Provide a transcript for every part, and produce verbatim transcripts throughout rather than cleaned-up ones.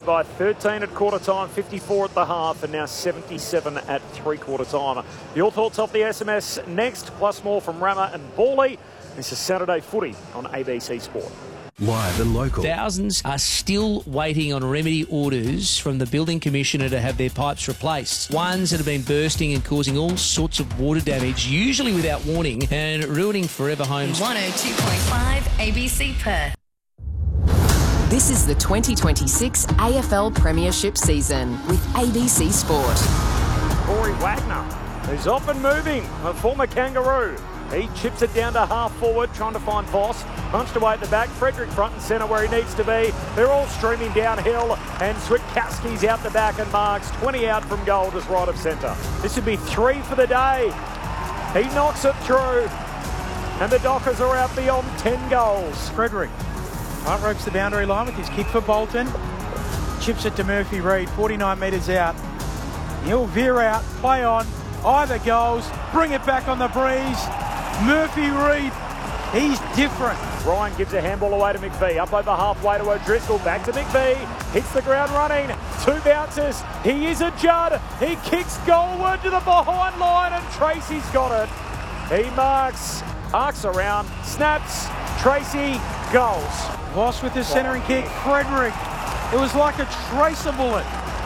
by thirteen at quarter time, fifty-four at the half, and now seventy-seven at three-quarter time. Your thoughts off the S M S next, plus more from Rama and Bawley. This is Saturday Footy on A B C Sport. Live and local. Thousands are still waiting on remedy orders from the building commissioner to have their pipes replaced. Ones that have been bursting and causing all sorts of water damage, usually without warning, and ruining forever homes. one oh two point five A B C Perth. This is the twenty twenty-six A F L Premiership season with A B C Sport. Corey Wagner, who's off and moving, a former Kangaroo. He chips it down to half forward, trying to find Voss. Bunched away at the back. Frederick front and centre where he needs to be. They're all streaming downhill, and Switkowski's out the back and marks twenty out from goal, just right of centre. This would be three for the day. He knocks it through, and the Dockers are out beyond ten goals. Frederick right ropes the boundary line with his kick for Bolton. Chips it to Murphy Reid, forty-nine metres out. He'll veer out, play on, either goals, bring it back on the breeze. Murphy Reid, he's different. Ryan gives a handball away to McVee. Up over halfway to O'Driscoll. Back to McVee. Hits the ground running. Two bounces. He is a Judd. He kicks goalward to the behind line, and Tracy's got it. He marks, arcs around, snaps. Tracy goals. Voss with his centering kick. Frederick. It was like a tracer bullet.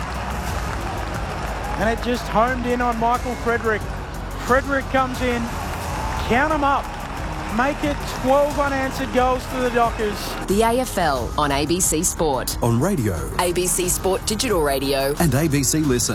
And it just homed in on Michael Frederick. Frederick comes in. Count them up. Make it twelve unanswered goals to the Dockers. The A F L on A B C Sport. On radio. A B C Sport Digital Radio. And A B C Listen.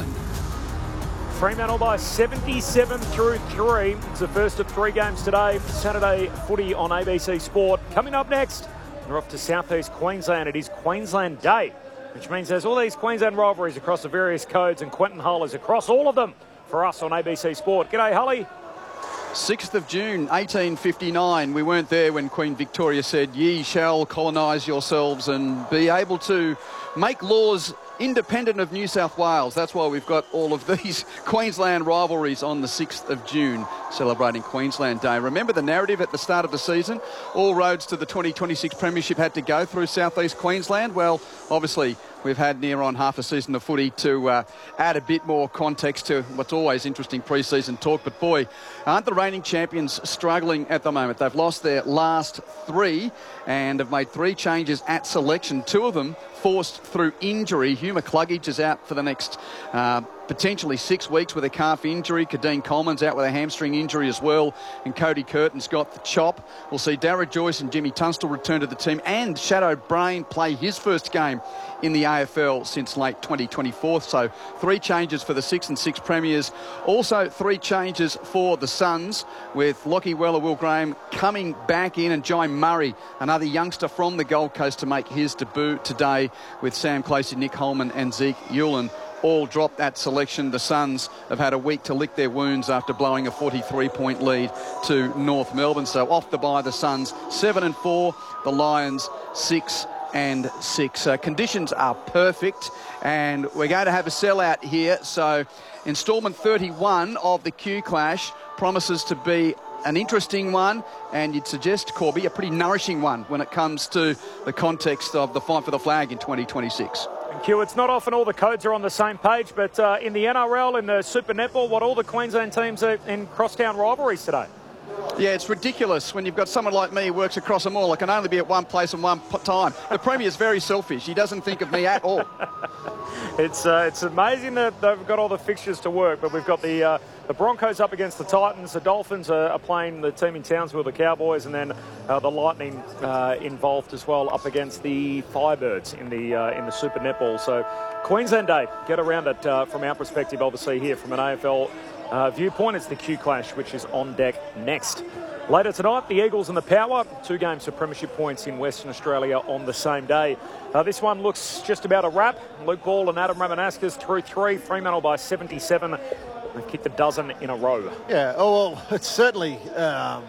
Fremantle by seventy-seven through three. It's the first of three games today. Saturday Footy on A B C Sport. Coming up next, we're off to southeast Queensland. It is Queensland Day, which means there's all these Queensland rivalries across the various codes, and Quentin Hull is across all of them for us on A B C Sport. G'day, Hully. sixth of June, eighteen fifty-nine. We weren't there when Queen Victoria said, "Ye shall colonise yourselves and be able to make laws independent of New South Wales." That's why we've got all of these Queensland rivalries on the sixth of June, celebrating Queensland Day. Remember the narrative at the start of the season? All roads to the twenty twenty-six Premiership had to go through southeast Queensland. Well, obviously, we've had near on half a season of footy to uh, add a bit more context to what's always interesting pre-season talk. But boy, aren't the reigning champions struggling at the moment? They've lost their last three and have made three changes at selection. Two of them forced through injury. Hugh McCluggage is out for the next uh, potentially six weeks with a calf injury. Kadeen Coleman's out with a hamstring injury as well. And Cody Curtin's got the chop. We'll see Darragh Joyce and Jimmy Tunstall return to the team, and Shadow Brain play his first game in the A F L since late twenty twenty-four. So three changes for the six and six premiers. Also three changes for the Suns, with Lockie Weller, Will Graham coming back in, and Jai Murray, another youngster from the Gold Coast, to make his debut today, with Sam Clasey, Nick Holman and Zeke Hewlin all dropped at selection. The Suns have had a week to lick their wounds after blowing a forty-three point lead to North Melbourne. So off the bye, the Suns seven and four, the Lions six and six. Uh, conditions are perfect, and we're going to have a sellout here. So instalment thirty-one of the Q Clash promises to be an interesting one, and you'd suggest, Corby, a pretty nourishing one when it comes to the context of the fight for the flag in twenty twenty-six. Thank you. It's not often all the codes are on the same page, but uh, in the N R L, in the Super Netball, what all the Queensland teams are in crosstown rivalries today? Yeah, it's ridiculous when you've got someone like me who works across them all. I can only be at one place and one time. The Premier's very selfish. He doesn't think of me at all. It's uh, it's amazing that they've got all the fixtures to work, but we've got the uh, the Broncos up against the Titans. The Dolphins are, are playing the team in Townsville, the Cowboys, and then uh, the Lightning uh, involved as well up against the Firebirds in the uh, in the Super Netball. So Queensland Day, get around it uh, from our perspective, obviously here from an A F L uh, viewpoint. It's the Q Clash, which is on deck next. Later tonight, the Eagles and the Power, two games for premiership points in Western Australia on the same day. Uh, this one looks just about a wrap. Luke Ball and Adam Ramanaskas through three. Fremantle by seventy-seven. They've kicked a dozen in a row. Yeah, oh, well, it's certainly um,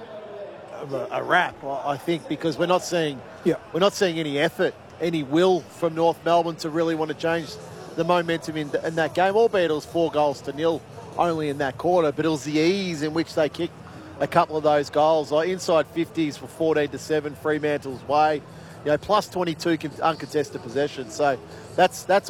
a, a wrap, I think, because we're not seeing yeah. we're not seeing any effort, any will from North Melbourne to really want to change the momentum in, in that game, albeit it was four goals to nil only in that quarter, but it was the ease in which they kicked a couple of those goals. Like inside fifties for fourteen to seven, Fremantle's way. You know, plus twenty-two uncontested possession. So that's that's